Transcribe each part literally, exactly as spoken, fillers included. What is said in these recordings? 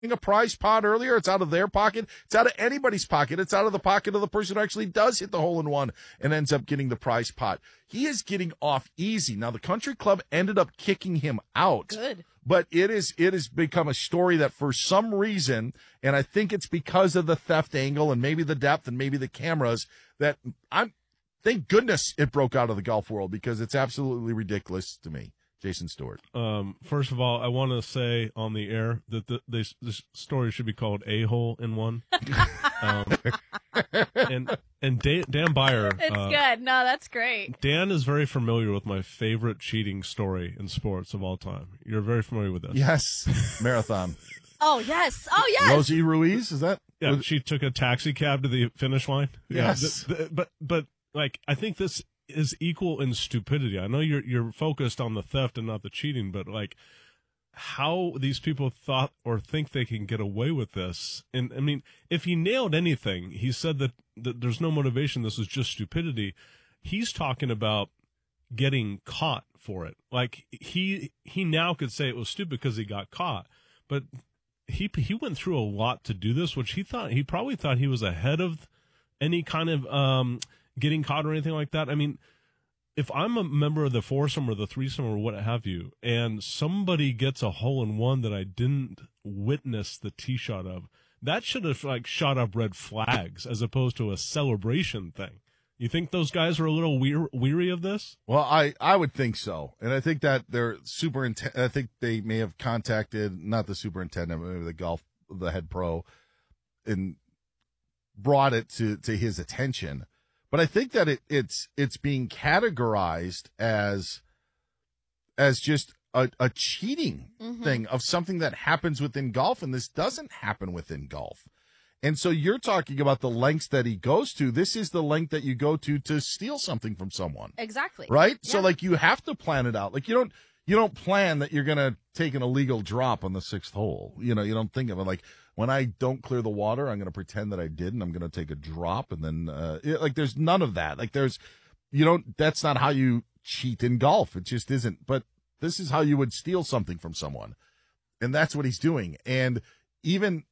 a prize pot earlier. It's out of their pocket. It's out of anybody's pocket. It's out of the pocket of the person who actually does hit the hole in one and ends up getting the prize pot. He is getting off easy. Now, the country club ended up kicking him out. Good. But it is it has become a story that for some reason, and I think it's because of the theft angle and maybe the depth and maybe the cameras, that I'm thank goodness it broke out of the golf world, because it's absolutely ridiculous to me. Jason Stewart. Um, first of all, I want to say on the air that the, this, this story should be called A-Hole in One. um, and and Dan, Dan Byer. It's uh, good. No, that's great. Dan is very familiar with my favorite cheating story in sports of all time. You're very familiar with this. Yes. Marathon. Oh, yes. Oh, yes. Rosie Ruiz, is that? Yeah, was, she took a taxi cab to the finish line. Yes. Yeah, the, the, but, but, like, I think this is equal in stupidity. I know you're you're focused on the theft and not the cheating, but like how these people thought or think they can get away with this. And I mean, if he nailed anything, he said that, that there's no motivation. This is just stupidity. He's talking about getting caught for it. Like he he now could say it was stupid because he got caught, but he he went through a lot to do this, which he thought he probably thought he was ahead of any kind of um getting caught or anything like that. I mean, if I'm a member of the foursome or the threesome or what have you, and somebody gets a hole in one that I didn't witness the tee shot of, that should have like shot up red flags as opposed to a celebration thing. You think those guys are a little weir- weary of this? Well, I, I would think so. And I think that they're superintendent. I think they may have contacted, not the superintendent, maybe the golf, the head pro, and brought it to, to his attention. But I think that it, it's it's being categorized as as just a, a cheating mm-hmm. thing of something that happens within golf, and this doesn't happen within golf. And so you're talking about the lengths that he goes to. This is the length that you go to to steal something from someone. Exactly. Right? Yeah. So like you have to plan it out. Like you don't you don't plan that you're gonna take an illegal drop on the sixth hole. You know, you don't think of it like, when I don't clear the water, I'm going to pretend that I did, and I'm going to take a drop, and then, uh, it, like, there's none of that. Like, there's, you don't, that's not how you cheat in golf. It just isn't. But this is how you would steal something from someone. And that's what he's doing. And even,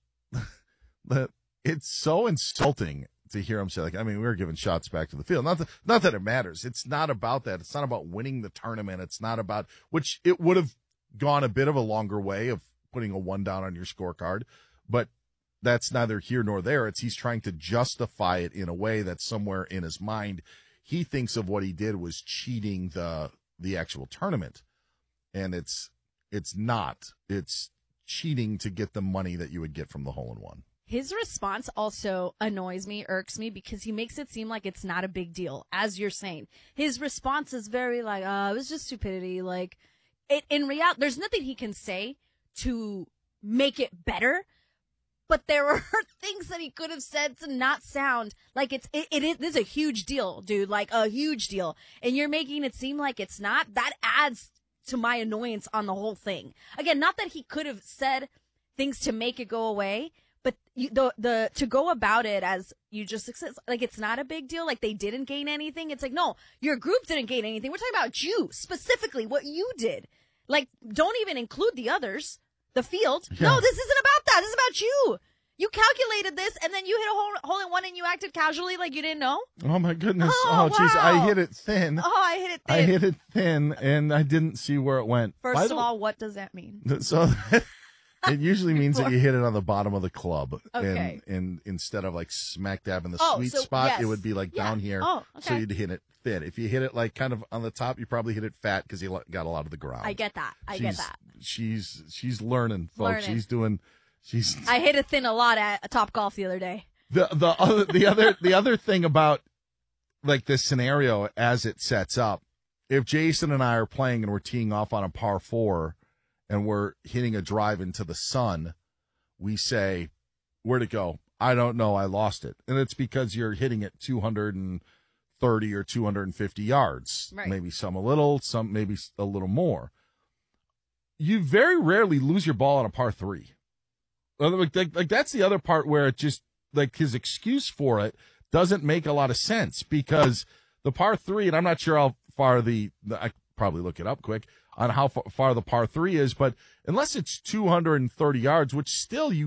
the, it's so insulting to hear him say, like, I mean, we were giving shots back to the field. Not that, not that it matters. It's not about that. It's not about winning the tournament. It's not about, which it would have gone a bit of a longer way of putting a one down on your scorecard. But that's neither here nor there. It's he's trying to justify it in a way that somewhere in his mind, he thinks of what he did was cheating the the actual tournament. And it's it's not. It's cheating to get the money that you would get from the hole-in-one. His response also annoys me, irks me, because he makes it seem like it's not a big deal, as you're saying. His response is very like, uh, it was just stupidity. Like, it, in reality, there's nothing he can say to make it better. But there are things that he could have said to not sound like it's, it, it is, this is a huge deal, dude, like a huge deal. And you're making it seem like it's not. That adds to my annoyance on the whole thing. Again, not that he could have said things to make it go away, but you, the, the, to go about it as you just, like, it's not a big deal. Like they didn't gain anything. It's like, no, your group didn't gain anything. We're talking about you, specifically what you did. Like, don't even include the others. The field. Yeah. No, this isn't about that. This is about you. You calculated this, and then you hit a hole, hole in one, and you acted casually like you didn't know. Oh my goodness! Oh, oh jeez, wow. I hit it thin. Oh, I hit it thin. I hit it thin, and I didn't see where it went. First By of the, all, what does that mean? So it usually means that you hit it on the bottom of the club, okay. and, and instead of like smack dab in the oh, sweet so, spot, yes. it would be like yeah. down here. Oh, okay. So you'd hit it thin. If you hit it like kind of on the top, you probably hit it fat because you got a lot of the ground. I get that. I she's, get that. She's she's learning, folks. Learning. She's doing. She's. I hit it thin a lot at Top Golf the other day. The the other the other the other thing about like this scenario as it sets up, if Jason and I are playing and we're teeing off on a par four and we're hitting a drive into the sun, we say, where'd it go? I don't know. I lost it. And it's because you're hitting it two hundred thirty or two hundred fifty yards. Right. Maybe some a little, some maybe a little more. You very rarely lose your ball on a par three. Like, like, like that's the other part where it just, like his excuse for it doesn't make a lot of sense because the par three, and I'm not sure how far the, the I could probably look it up quick. on how fa- far the par three is. But unless it's two hundred thirty yards, which still you